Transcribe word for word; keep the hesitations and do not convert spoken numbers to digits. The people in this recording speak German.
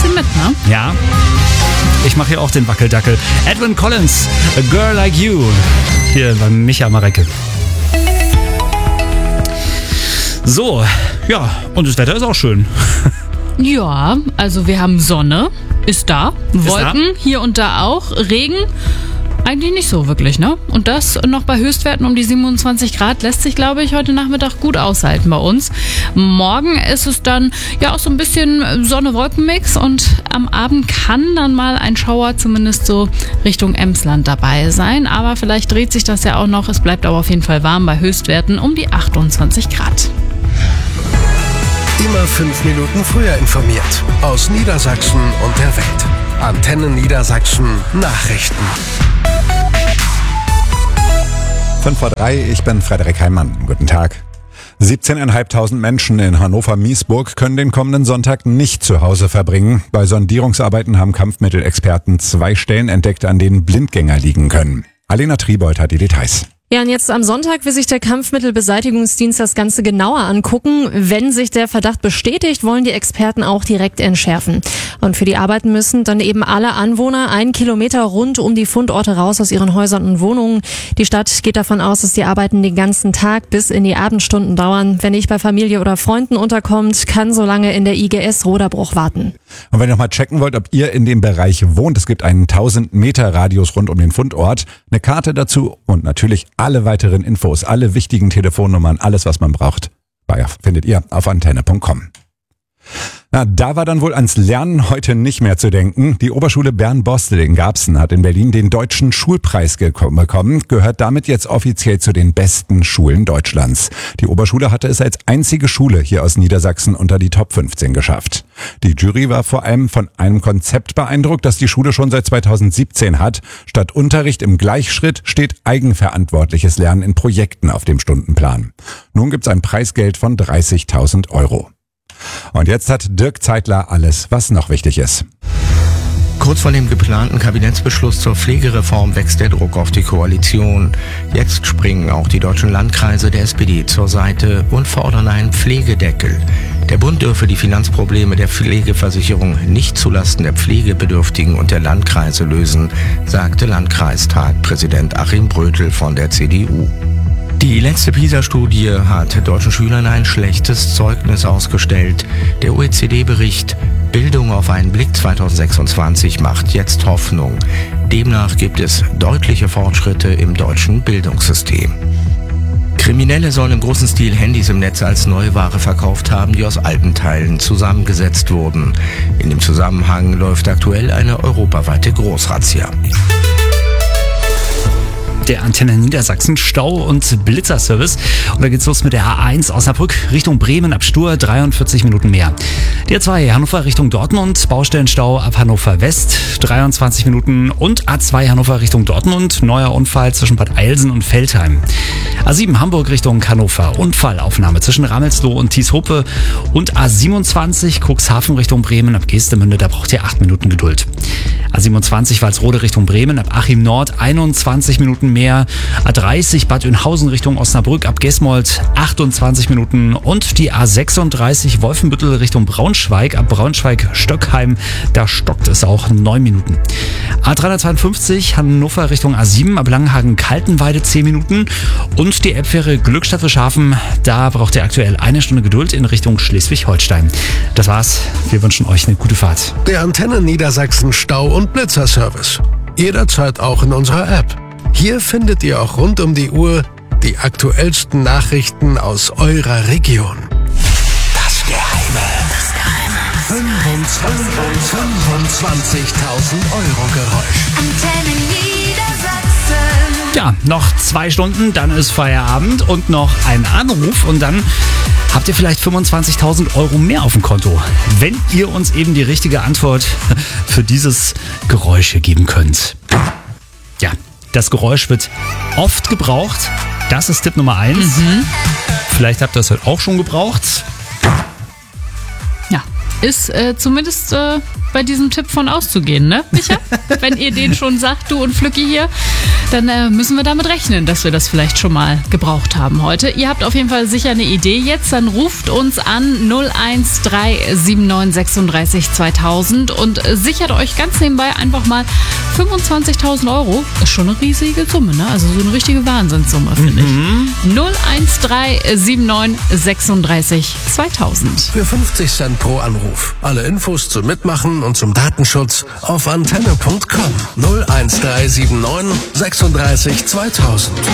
bisschen mit, ne? Ja. Ich mache hier auch den Wackeldackel. Edwin Collins, A Girl Like You. Hier bei Micha Marecke. So, ja, und das Wetter ist auch schön. Ja, also wir haben Sonne, ist da, Wolken ist da? Hier und da auch, Regen. Eigentlich nicht so wirklich, ne? Und das noch bei Höchstwerten um die siebenundzwanzig Grad lässt sich, glaube ich, heute Nachmittag gut aushalten bei uns. Morgen ist es dann ja auch so ein bisschen Sonne-Wolken-Mix und am Abend kann dann mal ein Schauer zumindest so Richtung Emsland dabei sein. Aber vielleicht dreht sich das ja auch noch. Es bleibt aber auf jeden Fall warm bei Höchstwerten um die achtundzwanzig Grad. Immer fünf Minuten früher informiert. Aus Niedersachsen und der Welt. Antenne Niedersachsen Nachrichten. fünf vor drei, ich bin Frederik Heimann. Guten Tag. siebzehntausendfünfhundert Menschen in Hannover-Miesburg können den kommenden Sonntag nicht zu Hause verbringen. Bei Sondierungsarbeiten haben Kampfmittelexperten zwei Stellen entdeckt, an denen Blindgänger liegen können. Alena Triebold hat die Details. Ja, und jetzt am Sonntag will sich der Kampfmittelbeseitigungsdienst das Ganze genauer angucken. Wenn sich der Verdacht bestätigt, wollen die Experten auch direkt entschärfen. Und für die Arbeiten müssen dann eben alle Anwohner einen Kilometer rund um die Fundorte raus aus ihren Häusern und Wohnungen. Die Stadt geht davon aus, dass die Arbeiten den ganzen Tag bis in die Abendstunden dauern. Wer nicht bei Familie oder Freunden unterkommt, kann so lange in der I G S Roderbruch warten. Und wenn ihr noch mal checken wollt, ob ihr in dem Bereich wohnt, es gibt einen tausend Meter Radius rund um den Fundort, eine Karte dazu und natürlich alle weiteren Infos, alle wichtigen Telefonnummern, alles was man braucht, findet ihr auf antenne punkt com. Na, da war dann wohl ans Lernen heute nicht mehr zu denken. Die Oberschule Bern-Borstel in Garbsen hat in Berlin den Deutschen Schulpreis bekommen, gehört damit jetzt offiziell zu den besten Schulen Deutschlands. Die Oberschule hatte es als einzige Schule hier aus Niedersachsen unter die Top fünfzehn geschafft. Die Jury war vor allem von einem Konzept beeindruckt, das die Schule schon seit zweitausendsiebzehn hat. Statt Unterricht im Gleichschritt steht eigenverantwortliches Lernen in Projekten auf dem Stundenplan. Nun gibt's ein Preisgeld von dreißigtausend Euro. Und jetzt hat Dirk Zeitler alles, was noch wichtig ist. Kurz vor dem geplanten Kabinettsbeschluss zur Pflegereform wächst der Druck auf die Koalition. Jetzt springen auch die deutschen Landkreise der S P D zur Seite und fordern einen Pflegedeckel. Der Bund dürfe die Finanzprobleme der Pflegeversicherung nicht zulasten der Pflegebedürftigen und der Landkreise lösen, sagte Landkreistagpräsident Achim Brötel von der C D U. Die letzte PISA-Studie hat deutschen Schülern ein schlechtes Zeugnis ausgestellt. Der O E C D-Bericht Bildung auf einen Blick zweitausendsechsundzwanzig macht jetzt Hoffnung. Demnach gibt es deutliche Fortschritte im deutschen Bildungssystem. Kriminelle sollen im großen Stil Handys im Netz als Neuware verkauft haben, die aus alten Teilen zusammengesetzt wurden. In dem Zusammenhang läuft aktuell eine europaweite Großrazzia. Der Antenne Niedersachsen Stau- und Blitzerservice. Und da geht's los mit der A eins Osnabrück Richtung Bremen ab Stur, dreiundvierzig Minuten mehr. Die A zwei Hannover Richtung Dortmund, Baustellenstau ab Hannover West, dreiundzwanzig Minuten. Und A zwei Hannover Richtung Dortmund, neuer Unfall zwischen Bad Eilsen und Veltheim. A sieben Hamburg Richtung Hannover, Unfallaufnahme zwischen Ramelsloh und Thieshope. Und A siebenundzwanzig Cuxhaven Richtung Bremen ab Geestemünde, da braucht ihr acht Minuten Geduld. A siebenundzwanzig Walsrode Richtung Bremen ab Achim Nord, einundzwanzig Minuten mehr. A dreißig Bad Oeynhausen Richtung Osnabrück ab Gesmold, achtundzwanzig Minuten. Und die A sechsunddreißig Wolfenbüttel Richtung Braunschweig ab Braunschweig-Stöckheim, da stockt es auch neun Minuten. A dreihundertzweiundfünfzig Hannover Richtung A sieben ab Langenhagen-Kaltenweide zehn Minuten. Und die Elbfähre Glückstadt-Frischhafen, da braucht ihr aktuell eine Stunde Geduld in Richtung Schleswig-Holstein. Das war's. Wir wünschen euch eine gute Fahrt. Der Antenne Niedersachsen Stau- und Blitzerservice. Jederzeit auch in unserer App. Hier findet ihr auch rund um die Uhr die aktuellsten Nachrichten aus eurer Region. Das Geheime. Das Geheime. fünfundzwanzigtausend Euro Geräusch. Antenne Niedersachsen. Ja, noch zwei Stunden, dann ist Feierabend und noch ein Anruf und dann habt ihr vielleicht fünfundzwanzigtausend Euro mehr auf dem Konto, wenn ihr uns eben die richtige Antwort für dieses Geräusch hier geben könnt. Ja, das Geräusch wird oft gebraucht. Das ist Tipp Nummer eins. Mhm. Vielleicht habt ihr es heute auch schon gebraucht. Ja, ist äh, zumindest äh, bei diesem Tipp von auszugehen, ne, Micha? Wenn ihr den schon sagt, du und Flücki hier, dann äh, müssen wir damit rechnen, dass wir das vielleicht schon mal gebraucht haben heute. Ihr habt auf jeden Fall sicher eine Idee jetzt, dann ruft uns an null eins drei sieben neun sechsunddreißig zweitausend und sichert euch ganz nebenbei einfach mal fünfundzwanzigtausend Euro. Ist schon eine riesige Summe, ne? Also so eine richtige Wahnsinnssumme, finde Mhm. ich. null eins drei sieben neun sechsunddreißig zweitausend. Für fünfzig Cent pro Anruf. Alle Infos zum Mitmachen und zum Datenschutz auf antenne punkt com. null eins drei sieben neun sechsunddreißig zweitausend.